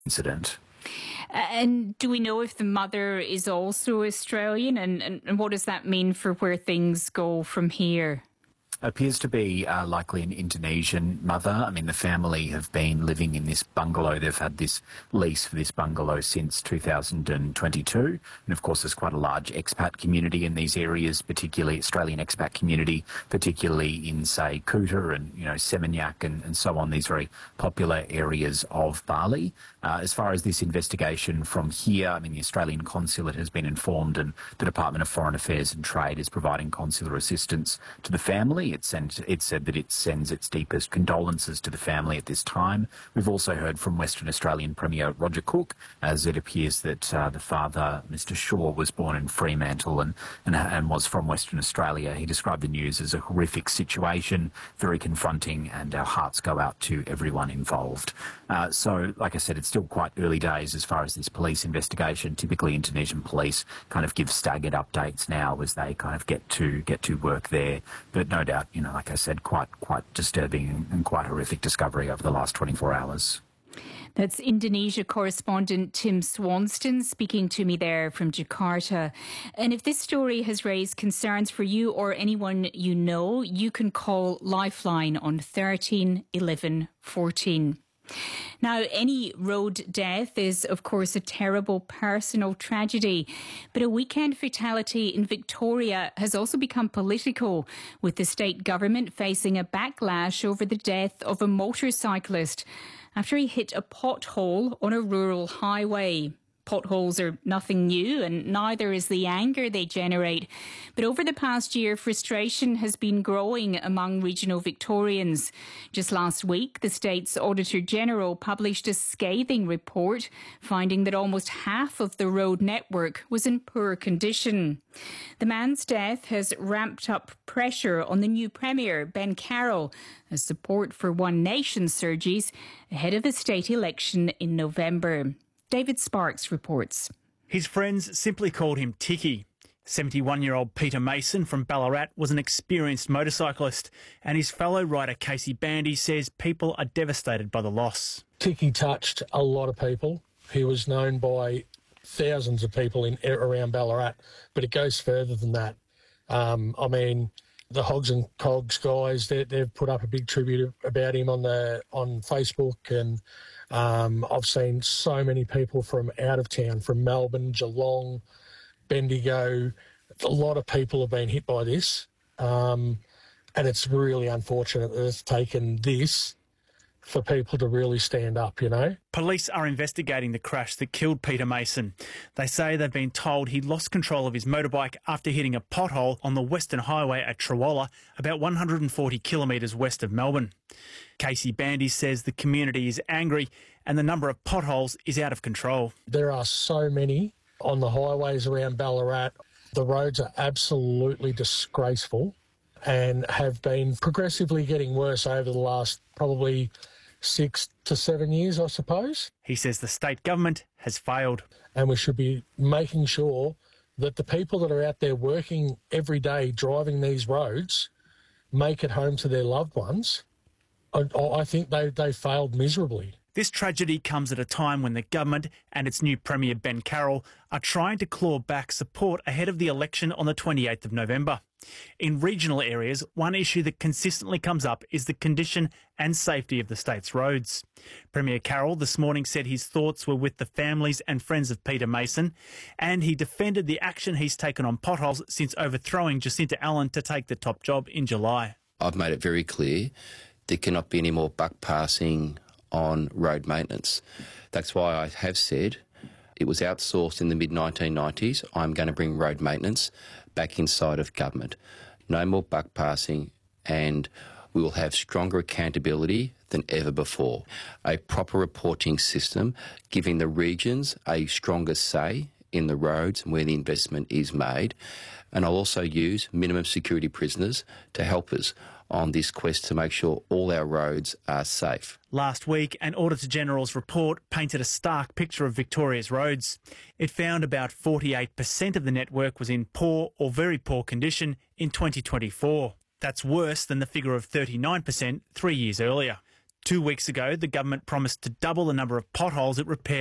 incident. And do we know if the mother is also Australian, and what does that mean for where things go from here? Appears to be likely an Indonesian mother. I mean, the family have been living in this bungalow. They've had this lease for this bungalow since 2022. And of course, there's quite a large expat community in these areas, particularly Australian expat community, particularly in, say, Kuta and, Seminyak and so on, these very popular areas of Bali. As far as this investigation from here, I mean, the Australian consulate has been informed and the Department of Foreign Affairs and Trade is providing consular assistance to the family. It said that it sends its deepest condolences to the family at this time. We've also heard from Western Australian Premier Roger Cook, as it appears that the father, Mr Shaw, was born in Fremantle and was from Western Australia. He described the news as a horrific situation, very confronting, and our hearts go out to everyone involved. So, like I said, it's still quite early days as far as this police investigation. Typically, Indonesian police kind of give staggered updates now as they kind of get to work there. But no doubt, like I said, quite disturbing and quite horrific discovery over the last 24 hours. That's Indonesia correspondent Tim Swanston speaking to me there from Jakarta. And if this story has raised concerns for you or anyone you know, you can call Lifeline on 13 11 14. Now, any road death is, of course, a terrible personal tragedy, but a weekend fatality in Victoria has also become political, with the state government facing a backlash over the death of a motorcyclist after he hit a pothole on a rural highway. Potholes are nothing new, and neither is the anger they generate. But over the past year, frustration has been growing among regional Victorians. Just last week, the state's Auditor General published a scathing report finding that almost half of the road network was in poor condition. The man's death has ramped up pressure on the new Premier, Ben Carroll, as support for One Nation surges ahead of the state election in November. David Sparks reports. His friends simply called him Ticky. 71-year-old Peter Mason from Ballarat was an experienced motorcyclist, and his fellow rider Casey Bandy says people are devastated by the loss. Ticky touched a lot of people. He was known by thousands of people around Ballarat, but it goes further than that. The Hogs and Cogs guys, they've put up a big tribute about him on Facebook, and I've seen so many people from out of town, from Melbourne, Geelong, Bendigo. A lot of people have been hit by this, and it's really unfortunate that it's taken this for people to really stand up, Police are investigating the crash that killed Peter Mason. They say they've been told he lost control of his motorbike after hitting a pothole on the Western Highway at Trawalla, about 140 kilometres west of Melbourne. Casey Bandy says the community is angry and the number of potholes is out of control. There are so many on the highways around Ballarat. The roads are absolutely disgraceful and have been progressively getting worse over the last probably 6 to 7 years, I suppose. He says the state government has failed. And we should be making sure that the people that are out there working every day driving these roads make it home to their loved ones. I think they failed miserably. This tragedy comes at a time when the government and its new Premier Ben Carroll are trying to claw back support ahead of the election on the 28th of November. In regional areas, one issue that consistently comes up is the condition and safety of the state's roads. Premier Carroll this morning said his thoughts were with the families and friends of Peter Mason, and he defended the action he's taken on potholes since overthrowing Jacinta Allen to take the top job in July. I've made it very clear there cannot be any more buck passing on road maintenance. That's why I have said it was outsourced in the mid-1990s. I'm going to bring road maintenance back inside of government. No more buck passing, and we will have stronger accountability than ever before. A proper reporting system giving the regions a stronger say in the roads and where the investment is made. And I'll also use minimum security prisoners to help us on this quest to make sure all our roads are safe. Last week, an Auditor General's report painted a stark picture of Victoria's roads. It found about 48% of the network was in poor or very poor condition in 2024. That's worse than the figure of 39% 3 years earlier. 2 weeks ago, the government promised to double the number of potholes it repaired